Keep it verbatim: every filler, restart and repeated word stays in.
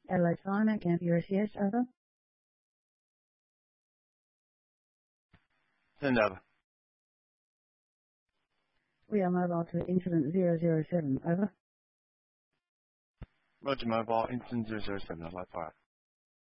Adelaide Simon, Camp U S C S, over. Send over. We are mobile to incident zero zero seven, over. Roger mobile, incident zero zero seven, Adelaide Fire.